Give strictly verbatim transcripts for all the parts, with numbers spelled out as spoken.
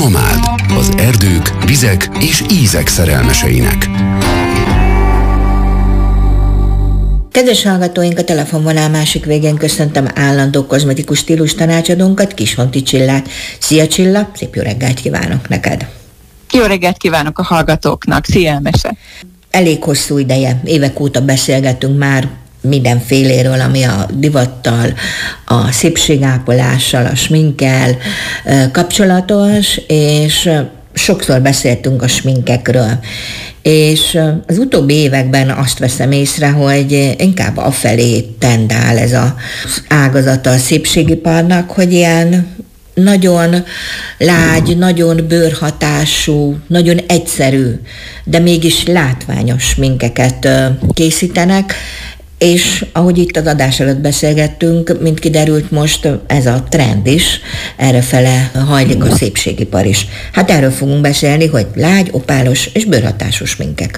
Nomád, az erdők, vizek és ízek szerelmeseinek. Kedves hallgatóink, a telefonvonal másik végén köszöntöm állandó kozmetikus stílus tanácsadónkat, Kishonti Csillát. Szia Csilla, szép jó reggelt kívánok neked! Jó reggelt kívánok a hallgatóknak, szia Elmese! Elég hosszú ideje, évek óta beszélgetünk már mindenféléről, ami a divattal, a szépségápolással, a sminkkel kapcsolatos, és sokszor beszéltünk a sminkekről. És az utóbbi években azt veszem észre, hogy inkább afelé tendál ez az ágazata a szépségiparnak, hogy ilyen nagyon lágy, nagyon bőrhatású, nagyon egyszerű, de mégis látványos sminkeket készítenek, és ahogy itt az adás előtt beszélgettünk, mint kiderült, most ez a trend is, errefele hajlik a szépségipar is. Hát erről fogunk beszélni, hogy lágy, opálos és bőrhatású sminkek.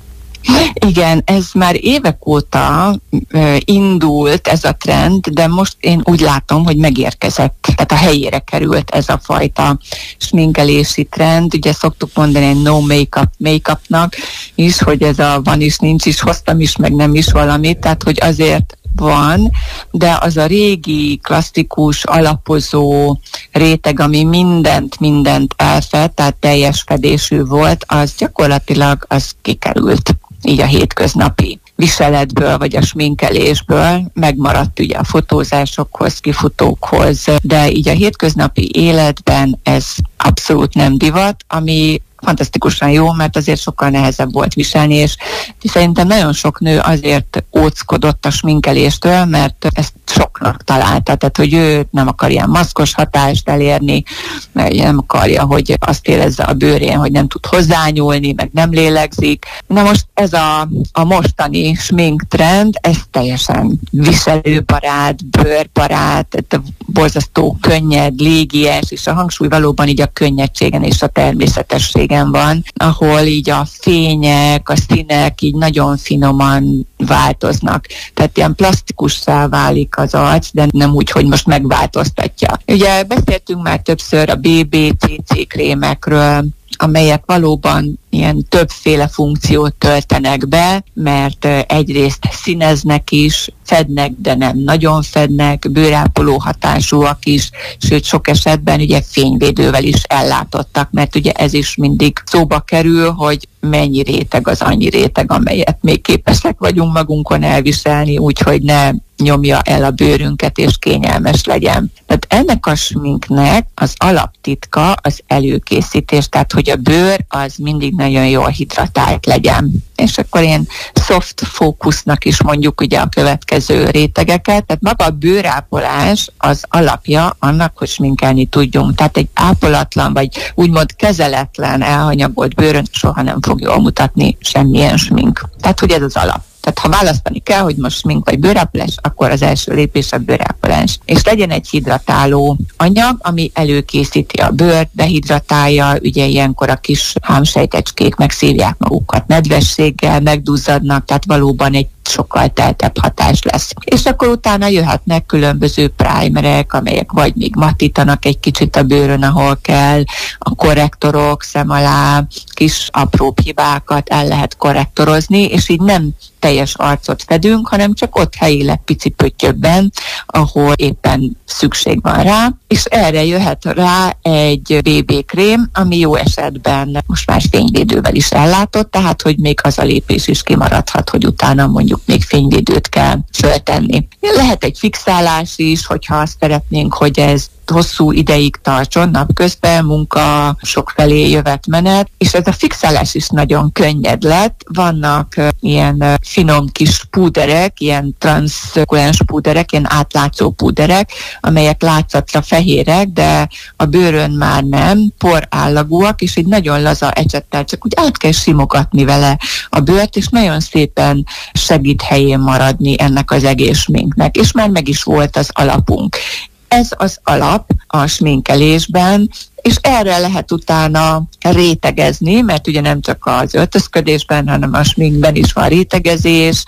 Igen, ez már évek óta uh, indult ez a trend, de most én úgy látom, hogy megérkezett, tehát a helyére került ez a fajta sminkelési trend. Ugye szoktuk mondani egy no make-up make-upnak is, hogy ez a van is, nincs is, hoztam is, meg nem is valamit, tehát hogy azért van, de az a régi, klasszikus, alapozó réteg, ami mindent, mindent elfed, tehát teljes fedésű volt, az gyakorlatilag az kikerült így a hétköznapi viseletből, vagy a sminkelésből, megmaradt ugye a fotózásokhoz, kifutókhoz, de így a hétköznapi életben ez abszolút nem divat, ami fantasztikusan jó, mert azért sokkal nehezebb volt viselni, és szerintem nagyon sok nő azért óckodott a sminkeléstől, mert ezt soknak találta, tehát hogy ő nem akar ilyen maszkos hatást elérni, nem akarja, hogy azt érezze a bőrén, hogy nem tud hozzányúlni, meg nem lélegzik. Na most ez a, a mostani smink trend, ez teljesen viselőbarát, bőrbarát, borzasztó könnyed, légies, és a hangsúly valóban így a könnyedségen és a természetességen van, ahol így a fények, a színek így nagyon finoman változnak. Tehát ilyen plastikussá válik az arc, de nem úgy, hogy most megváltoztatja. Ugye beszéltünk már többször a bé bé cé cé krémekről, amelyek valóban ilyen többféle funkciót töltenek be, mert egyrészt színeznek is, fednek, de nem nagyon fednek, bőrápoló hatásúak is, sőt sok esetben ugye fényvédővel is ellátottak, mert ugye ez is mindig szóba kerül, hogy mennyi réteg az annyi réteg, amelyet még képesek vagyunk magunkon elviselni, úgyhogy ne nyomja el a bőrünket és kényelmes legyen. Tehát ennek a sminknek az alaptitka az előkészítés, tehát hogy a bőr az mindig nagyon jól hidratált legyen. És akkor ilyen soft fókusznak is mondjuk ugye a következő rétegeket, tehát maga a bőrápolás az alapja annak, hogy sminkelni tudjunk. Tehát egy ápolatlan vagy úgymond kezeletlen, elhanyagolt bőrön soha nem fog jól mutatni semmilyen smink. Tehát hogy ez az alap. Tehát ha választani kell, hogy most smink vagy bőrápolás, akkor az első lépés a bőrápolás. És legyen egy hidratáló anyag, ami előkészíti a bőrt, dehidratálja, ugye ilyenkor a kis hámsejtecskék megszívják magukat nedvességgel, megduzzadnak, tehát valóban egy sokkal teltebb hatás lesz. És akkor utána jöhetnek különböző primerek, amelyek vagy még matítanak egy kicsit a bőrön, ahol kell, a korrektorok, szem alá, kis apró hibákat el lehet korrektorozni, és így nem teljes arcot fedünk, hanem csak ott helyileg pici pöttyökben, ahol éppen szükség van rá, és erre jöhet rá egy bé bé krém, ami jó esetben most már fényvédővel is ellátott, tehát hogy még az a lépés is kimaradhat, hogy utána mondjuk még fényvédőt kell föltenni. Lehet egy fixálás is, hogyha azt szeretnénk, hogy ez hosszú ideig tartson, napközben, munka, sokfelé jövetmenet, és ez a fixálás is nagyon könnyed lett. Vannak uh, ilyen uh, finom kis púderek, ilyen transzkulens púderek, ilyen átlátszó púderek, amelyek látszatra fehérek, de a bőrön már nem, porállagúak, és egy nagyon laza ecsettel csak úgy át kell simogatni vele a bőrt, és nagyon szépen segít helyén maradni ennek az egész sminknek, és már meg is volt az alapunk. Ez az alap a sminkelésben, és erre lehet utána rétegezni, mert ugye nem csak az öltözködésben, hanem a sminkben is van rétegezés,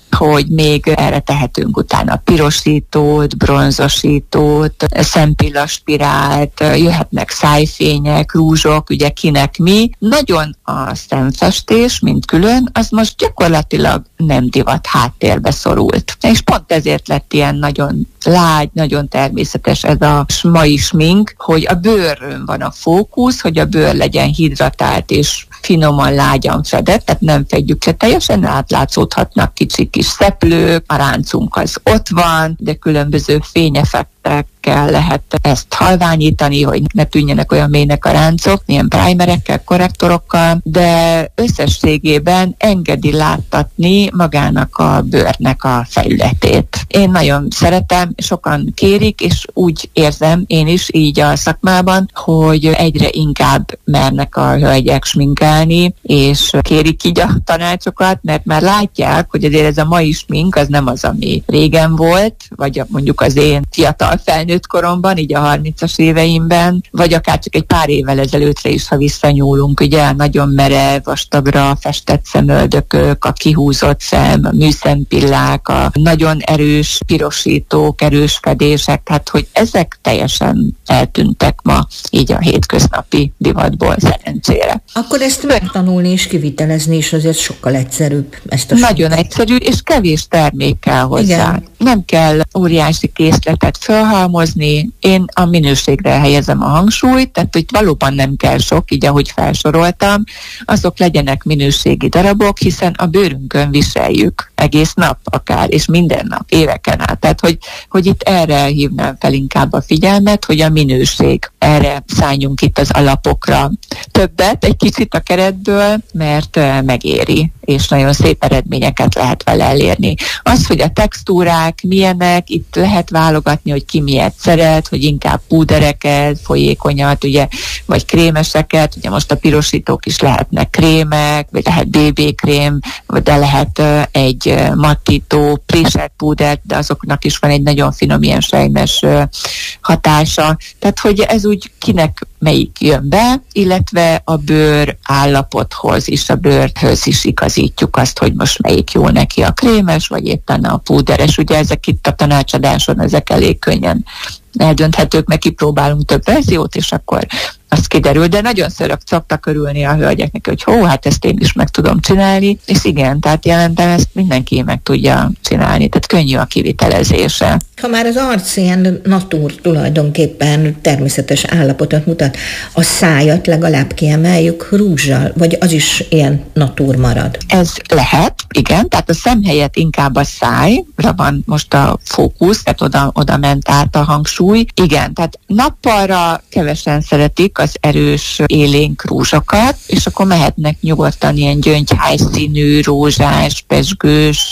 hogy még erre tehetünk utána pirosítót, bronzosítót, szempillaspirált, jöhetnek szájfények, rúzsok, ugye kinek mi. Nagyon a szemfestés, mint külön, az most gyakorlatilag nem divat, háttérbe szorult. És pont ezért lett ilyen nagyon lágy, nagyon természetes ez a mai smink, hogy a bőrön van a fókusz, hogy a bőr legyen hidratált és finoman, lágyan fedett, tehát nem fedjük le teljesen, átlátszódhatnak kicsi kis szeplők, a ráncunk az ott van, de különböző fényeffektekkel lehet ezt halványítani, hogy ne tűnjenek olyan mélynek a ráncok, ilyen primerekkel, korrektorokkal, de összességében engedi láttatni magának a bőrnek a felületét. Én nagyon szeretem, sokan kérik, és úgy érzem én is így a szakmában, hogy egyre inkább mernek a hölgyek sminkelni, és kérik így a tanácsokat, mert már látják, hogy azért ez a mai smink az nem az, ami régen volt, vagy mondjuk az én fiatal felnőtt koromban, így a harmincas éveimben, vagy akár csak egy pár évvel ezelőttre is, ha visszanyúlunk, ugye nagyon merev, vastagra festett szemöldökök, a kihúzott szem, a műszempillák, a nagyon erős pirosítók, erős fedések, tehát hogy ezek teljesen eltűntek ma így a hétköznapi divatból, szerencsére. Akkor ezt megtanulni és kivitelezni is azért sokkal egyszerűbb. Ezt a nagyon egyszerű, és kevés termék kell hozzá. Igen. Nem kell óriási készletet felhalmozni, én a minőségre helyezem a hangsúlyt, tehát hogy valóban nem kell sok, így ahogy felsoroltam, azok legyenek minőségi darabok, hiszen a bőrünkön viseljük egész nap akár, és minden nap, éveken át. Tehát, hogy, hogy itt erre hívnám fel inkább a figyelmet, hogy a minőség, erre szálljunk itt az alapokra többet, egy kicsit a keretből, mert megéri, és nagyon szép eredményeket lehet vele elérni. Az, hogy a textúrák milyenek, itt lehet válogatni, hogy ki milyet szeret, hogy inkább púdereket, folyékonyat, ugye, vagy krémeseket, ugye most a pirosítók is lehetnek krémek, vagy lehet bé bé krém, de lehet uh, egy uh, mattító, préselt púder, de azoknak is van egy nagyon finom, ilyen sejmes uh, hatása. Tehát, hogy ez úgy kinek melyik jön be, illetve a bőr állapothoz és a bőrhöz is igazítjuk azt, hogy most melyik jó neki, a krémes, vagy éppen a púderes. Ugye ezek itt a tanácsadáson, ezek elég könnyen eldönthetők, meg kipróbálunk több verziót, és akkor az kiderül, de nagyon szörök szoktak örülni a hölgyeknek, hogy hó, hát ezt én is meg tudom csinálni, és igen, tehát jelentem ezt mindenki meg tudja csinálni, tehát könnyű a kivitelezése. Ha már az arc ilyen natúr tulajdonképpen természetes állapotot mutat, a szájat legalább kiemeljük rúzsal, vagy az is ilyen natúr marad? Ez lehet, igen, tehát a szem helyett inkább a szájra van most a fókusz, tehát oda, oda ment át a hangsúly. Igen, tehát nappalra kevesen szeretik az erős élénk rúzsokat, és akkor mehetnek nyugodtan ilyen gyöngyhájszínű, rózsás, pezsgős,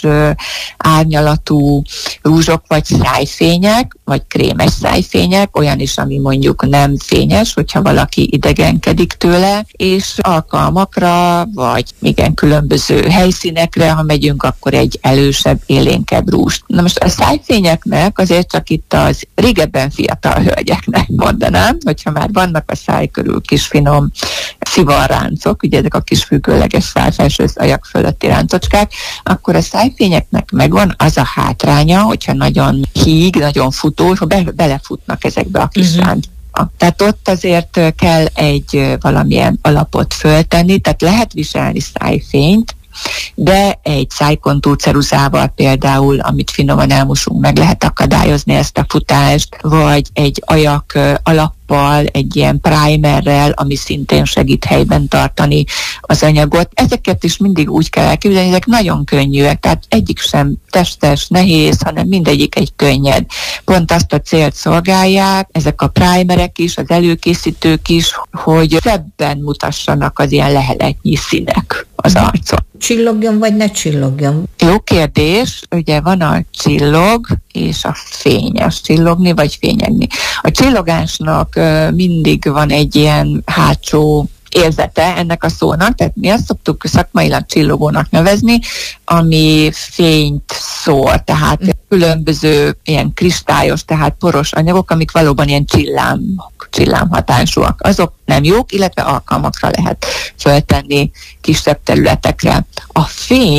árnyalatú rúzsok, vagy szájfények, vagy krémes szájfények, olyan is, ami mondjuk nem fényes, hogyha valaki idegenkedik tőle, és alkalmakra, vagy igen, különböző helyszínekre, ha megyünk, akkor egy elősebb, élénkebb rúst. Na most a szájfényeknek azért csak itt az régebben fiatal hölgyeknek mondanám, hogyha már vannak a száj körül kis finom szivarráncok, ugye ezek a kis függőleges szájfelső ajak fölötti ráncocskák, akkor a szájfényeknek megvan az a hátránya, hogyha nagyon híg, nagyon futó, ha be, belefutnak ezekbe a kis uh-huh. ráncokba. Tehát ott azért kell egy valamilyen alapot föltenni, tehát lehet viselni szájfényt, de egy szájkontúrceruzával például, amit finoman elmosunk, meg lehet akadályozni ezt a futást, vagy egy ajak alappal, egy ilyen primerrel, ami szintén segít helyben tartani az anyagot. Ezeket is mindig úgy kell elképzelni, ezek nagyon könnyűek, tehát egyik sem testes, nehéz, hanem mindegyik egy könnyed. Pont azt a célt szolgálják, ezek a primerek is, az előkészítők is, hogy szebben mutassanak az ilyen leheletnyi színek az arcon. Csillogjon, vagy ne csillogjon? Jó kérdés, ugye van a csillog és a fényes, csillogni vagy fényegni. A csillogásnak uh, mindig van egy ilyen hátsó érzete ennek a szónak, tehát mi azt szoktuk szakmailag csillogónak nevezni, ami fényt szól, tehát mm. különböző ilyen kristályos, tehát poros anyagok, amik valóban ilyen csillám, csillámhatásúak. Azok nem jók, illetve alkalmakra lehet föltenni kisebb területekre. A fény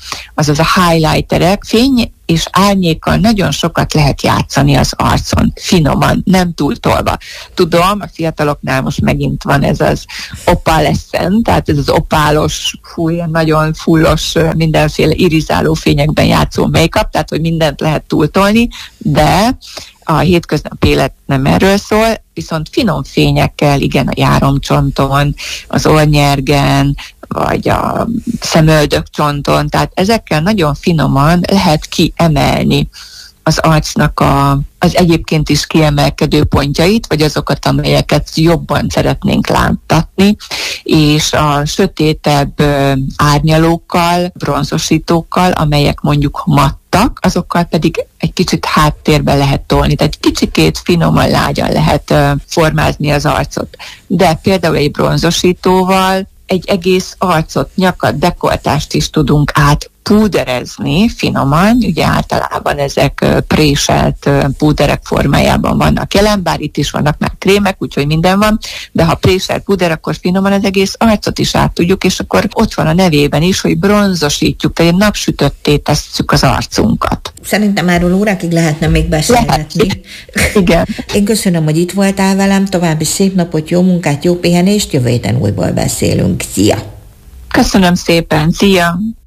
azaz a highlighterek, fény és árnyékkal nagyon sokat lehet játszani az arcon, finoman, nem túl tolva. Tudom, a fiataloknál most megint van ez az opalescent, tehát ez az opálos, fú, ilyen nagyon fullos, mindenféle irizáló fényekben játszó make-up, tehát hogy mindent lehet túltolni, de a hétköznapi élet nem erről szól, viszont finom fényekkel, igen, a járomcsonton, az orrnyergen, vagy a szemöldökcsonton, tehát ezekkel nagyon finoman lehet kiemelni az arcnak a, az egyébként is kiemelkedő pontjait, vagy azokat, amelyeket jobban szeretnénk láttatni, és a sötétebb árnyalókkal, bronzosítókkal, amelyek mondjuk mattak, azokkal pedig egy kicsit háttérbe lehet tolni, tehát kicsikét finoman, lágyan lehet formázni az arcot. De például egy bronzosítóval egy egész arcot, nyakat, dekoltást is tudunk átpúderezni finoman, ugye általában ezek préselt púderek formájában vannak jelen, bár itt is vannak már krémek, úgyhogy minden van, de ha préselt púder, akkor finoman az egész arcot is át tudjuk, és akkor ott van a nevében is, hogy bronzosítjuk, tehát napsütötté tesszük az arcunkat. Szerintem erről órákig lehetne még beszélgetni. Lehet. Igen. Én köszönöm, hogy itt voltál velem, további szép napot, jó munkát, jó pihenést, jövő héten újból beszélünk. Szia! Köszönöm szépen, szia!